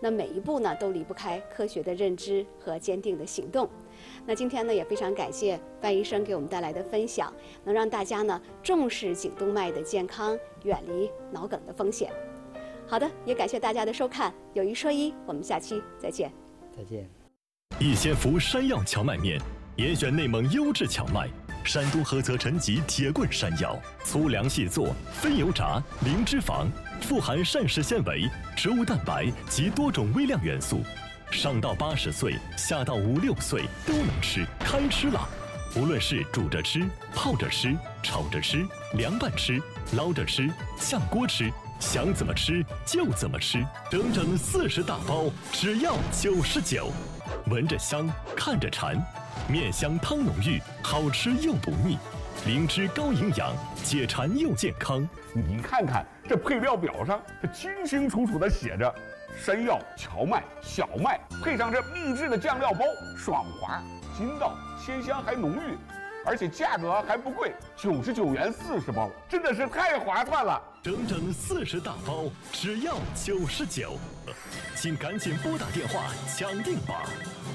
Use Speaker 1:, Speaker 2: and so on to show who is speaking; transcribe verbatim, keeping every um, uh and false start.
Speaker 1: 那每一步呢都离不开科学的认知和坚定的行动。那今天呢也非常感谢范医生给我们带来的分享，能让大家呢重视颈动脉的健康，远离脑梗的风险。好的，也感谢大家的收看，有一说一，我们下期再见。
Speaker 2: 再见。
Speaker 3: 益仙福山药荞麦面，严选内蒙优质荞麦，山东菏泽陈集铁棍山药，粗粮细做，非油炸，零脂肪，富含膳食纤维、植物蛋白及多种微量元素，上到八十岁，下到五六岁都能吃，开吃了。无论是煮着吃、泡着吃、炒着吃、凉拌吃、捞着吃、下锅吃，想怎么吃就怎么吃，整整四十大包，只要九十九。闻着香，看着馋，面香汤浓郁，好吃又不腻，灵芝高营养，解馋又健康。
Speaker 4: 你看看这配料表上，这清清楚楚的写着山药、荞麦、小麦，配上这秘制的酱料包，爽滑、筋道、鲜香还浓郁，而且价格还不贵，九十九元四十包，真的是太划算了。
Speaker 3: 整整四十大包，只要九十九，请赶紧拨打电话抢订吧。